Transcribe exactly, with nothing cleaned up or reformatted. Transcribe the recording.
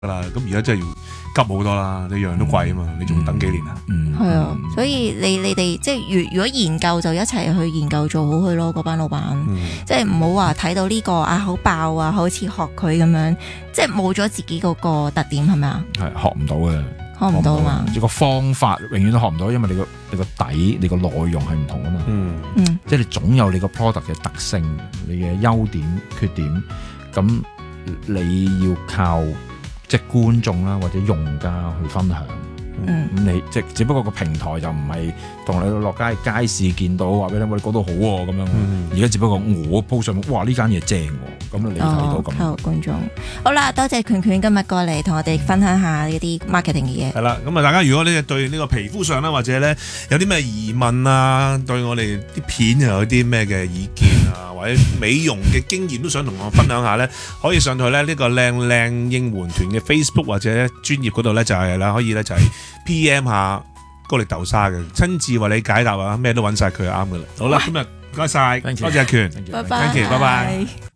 啦。咁而家真係要急好多啦，你樣樣都貴啊嘛，你仲等幾年啊？ 嗯，係啊，所以你你哋即係如如果研究就一齊去研究做好佢咯，嗰班老闆， 嗯、 即係唔好話睇到呢、這個啊好爆啊，好似學佢咁樣，即係冇咗自己嗰個特點係咪啊？ 係學唔到嘅。 學唔到嘛？ 個方法永遠都學唔到，因為你個你個底、你個內容係唔同啊嘛。 嗯， 即係你總有你個 product 嘅特性、你嘅優點、缺點，咁你要靠即係觀眾啦或者用家去分享。 嗯， 咁你即係只不過個平台就唔係同你落街街市見到話俾你聽，我哋嗰度好喎咁樣。而家只不過我 post 上，哇呢間嘢正喎，咁你睇到咁。 靠觀眾。好啦，多謝權權今日過嚟同我哋分享下呢啲 marketing 嘅嘢。 係啦，咁啊大家如果呢對呢個皮膚上啦，或者咧有啲咩疑問啊，對我哋啲片又有啲咩嘅意見啊，或者美容嘅經驗都想同我分享下咧，可以上去咧呢個靚靚應援團嘅 Facebook 或者專頁嗰度咧就係啦，可以咧就係 P M 下高力豆沙嘅，親自為你解答啊，咩都揾晒佢啱噶啦。好啦，今日唔該晒，多謝阿權， 拜拜， 拜拜。